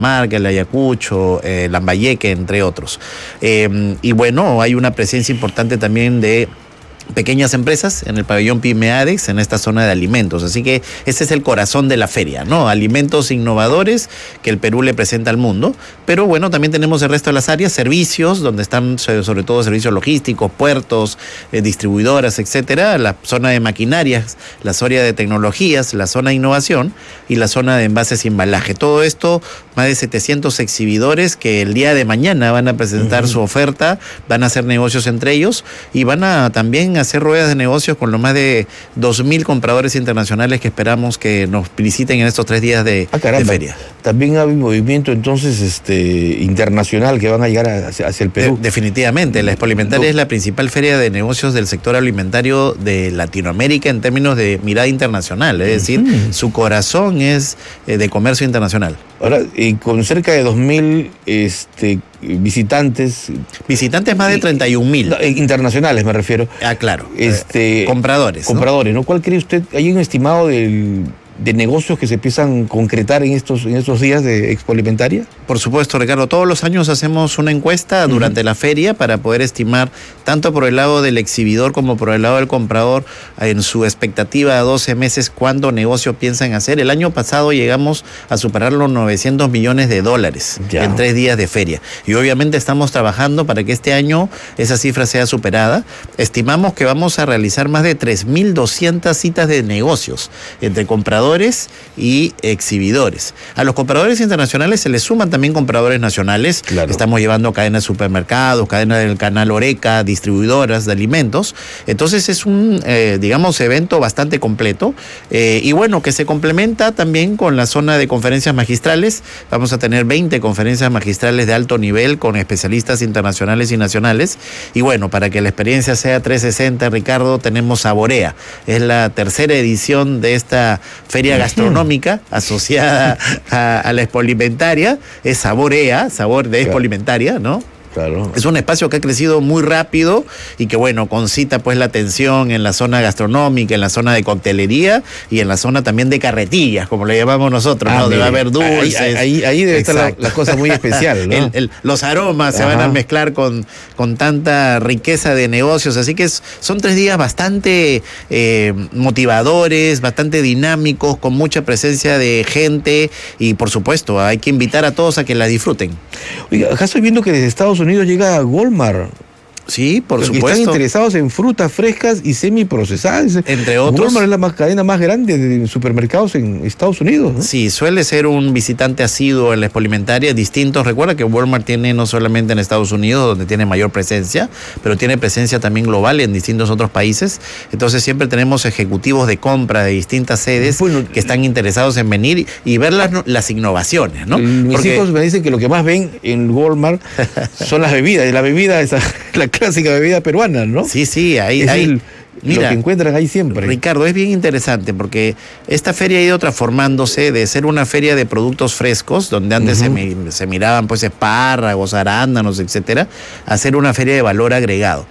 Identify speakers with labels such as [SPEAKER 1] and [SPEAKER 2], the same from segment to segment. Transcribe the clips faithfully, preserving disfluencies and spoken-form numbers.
[SPEAKER 1] Marca, el Ayacucho, eh, Lambayeque, entre otros. Eh, y bueno, hay una presencia importante también de pequeñas empresas en el pabellón PYME-ADEX en esta zona de alimentos, así que ese es el corazón de la feria, ¿no? Alimentos innovadores que el Perú le presenta al mundo, pero bueno, también tenemos el resto de las áreas, servicios, donde están sobre todo servicios logísticos, puertos, eh, distribuidoras, etcétera, la zona de maquinarias, la zona de tecnologías, la zona de innovación y la zona de envases y embalaje. Todo esto, más de setecientos exhibidores que el día de mañana van a presentar uh-huh. su oferta, van a hacer negocios entre ellos y van a también hacer ruedas de negocios con los más de dos mil compradores internacionales que esperamos que nos visiten en estos tres días de,
[SPEAKER 2] ah,
[SPEAKER 1] de feria.
[SPEAKER 2] También hay un movimiento entonces este, internacional que van a llegar a, hacia, hacia el Perú.
[SPEAKER 1] De, definitivamente, la Expo Alimentaria no. es la principal feria de negocios del sector alimentario de Latinoamérica en términos de mirada internacional, es decir, uh-huh. su corazón es eh, de comercio internacional.
[SPEAKER 2] Ahora, y con cerca de dos mil este, visitantes.
[SPEAKER 1] Visitantes más de treinta y un mil.
[SPEAKER 2] No, internacionales me refiero.
[SPEAKER 1] Ah, claro.
[SPEAKER 2] Este,
[SPEAKER 1] eh, compradores.
[SPEAKER 2] Compradores,
[SPEAKER 1] ¿no?
[SPEAKER 2] ¿no? ¿Cuál cree usted? ¿Hay un estimado del, de negocios que se empiezan a concretar en estos, en estos días de Expo Alimentaria?
[SPEAKER 1] Por supuesto, Ricardo. Todos los años hacemos una encuesta uh-huh. durante la feria para poder estimar, tanto por el lado del exhibidor como por el lado del comprador, en su expectativa a doce meses, cuánto negocio piensan hacer. El año pasado llegamos a superar los novecientos millones de dólares ya. en tres días de feria. Y obviamente estamos trabajando para que este año esa cifra sea superada. Estimamos que vamos a realizar más de tres mil doscientas citas de negocios entre compradores y exhibidores. A los compradores internacionales se les suman también compradores nacionales. Claro. Estamos llevando cadenas de supermercados, cadenas del canal Oreca, distribuidoras de alimentos. Entonces es un, eh, digamos, evento bastante completo. Eh, y bueno, que se complementa también con la zona de conferencias magistrales. Vamos a tener veinte conferencias magistrales de alto nivel con especialistas internacionales y nacionales. Y bueno, para que la experiencia sea trescientos sesenta, Ricardo, tenemos Saborea. Es la tercera edición de esta feria gastronómica asociada a, a la Expo Alimentaria. Es Saborea, sabor de Expo Alimentaria, ¿no?
[SPEAKER 2] Claro.
[SPEAKER 1] Es un espacio que ha crecido muy rápido y que, bueno, concita pues la atención en la zona gastronómica, en la zona de coctelería y en la zona también de carretillas, como le llamamos nosotros, ah, ¿no? Debe haber dulces.
[SPEAKER 2] Ahí, ahí, ahí debe Exacto. estar la, la cosa muy especial, ¿no?
[SPEAKER 1] el, el, los aromas Ajá. se van a mezclar con, con tanta riqueza de negocios, así que es, son tres días bastante eh, motivadores, bastante dinámicos, con mucha presencia de gente y, por supuesto, hay que invitar a todos a que la disfruten.
[SPEAKER 2] Oiga, acá estoy viendo que desde Estados Unidos llega a Walmart.
[SPEAKER 1] Sí, por
[SPEAKER 2] Porque
[SPEAKER 1] supuesto.
[SPEAKER 2] Están interesados en frutas frescas y semiprocesadas.
[SPEAKER 1] Entre otros.
[SPEAKER 2] Walmart es la más, cadena más grande de supermercados en Estados Unidos, ¿no?
[SPEAKER 1] Sí, suele ser un visitante asiduo en la Expo Alimentaria, distintos. Recuerda que Walmart tiene no solamente en Estados Unidos, donde tiene mayor presencia, pero tiene presencia también global en distintos otros países. Entonces siempre tenemos ejecutivos de compra de distintas sedes bueno, que están interesados en venir y ver las, las innovaciones, ¿no?
[SPEAKER 2] Mis Porque... hijos me dicen que lo que más ven en Walmart son las bebidas. Y la bebida es la clásica bebida peruana, ¿no?
[SPEAKER 1] Sí, sí, ahí... ahí
[SPEAKER 2] el, mira, lo que encuentran ahí siempre.
[SPEAKER 1] Ricardo, es bien interesante porque esta feria ha ido transformándose de ser una feria de productos frescos, donde antes uh-huh. se, se miraban pues espárragos, arándanos, etcétera, a ser una feria de valor agregado.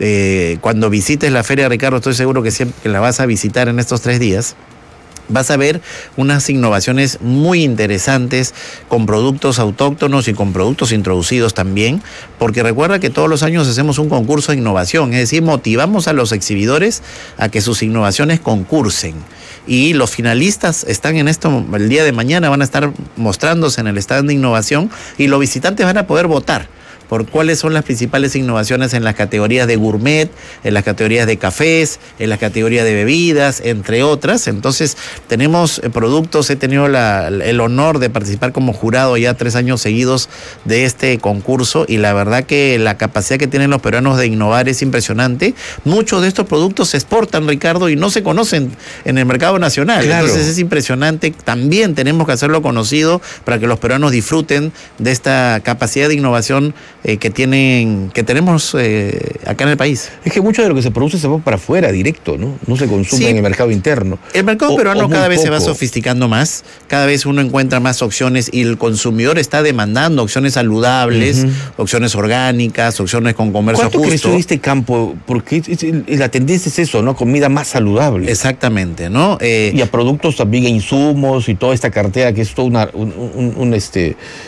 [SPEAKER 1] Eh, cuando visites la feria, Ricardo, estoy seguro que siempre que la vas a visitar en estos tres días, vas a ver unas innovaciones muy interesantes con productos autóctonos y con productos introducidos también, porque recuerda que todos los años hacemos un concurso de innovación, es decir, motivamos a los exhibidores a que sus innovaciones concursen. Y los finalistas están en esto, el día de mañana van a estar mostrándose en el stand de innovación y los visitantes van a poder votar por cuáles son las principales innovaciones en las categorías de gourmet, en las categorías de cafés, en las categorías de bebidas, entre otras. Entonces, tenemos productos, he tenido la, el honor de participar como jurado ya tres años seguidos de este concurso y la verdad que la capacidad que tienen los peruanos de innovar es impresionante. Muchos de estos productos se exportan, Ricardo, y no se conocen en el mercado nacional. Claro. Entonces, es impresionante. También tenemos que hacerlo conocido para que los peruanos disfruten de esta capacidad de innovación eh, que tienen, que tenemos eh, acá en el país.
[SPEAKER 2] Es que mucho de lo que se produce se va para afuera directo, ¿no? No se consume
[SPEAKER 1] Sí.
[SPEAKER 2] en el mercado interno.
[SPEAKER 1] El mercado
[SPEAKER 2] O-
[SPEAKER 1] peruano
[SPEAKER 2] o muy
[SPEAKER 1] cada vez se va
[SPEAKER 2] poco.
[SPEAKER 1] sofisticando más, cada vez uno encuentra más opciones y el consumidor está demandando opciones saludables,
[SPEAKER 2] Ujú.
[SPEAKER 1] opciones orgánicas, opciones con comercio
[SPEAKER 2] ¿Cuánto creció
[SPEAKER 1] justo.
[SPEAKER 2] este campo? Porque es- es- la tendencia es eso, ¿no? Comida más saludable.
[SPEAKER 1] Exactamente, ¿no? Eh,
[SPEAKER 2] Y a productos también, a insumos y toda esta cartera que es todo una, un, un- un, este,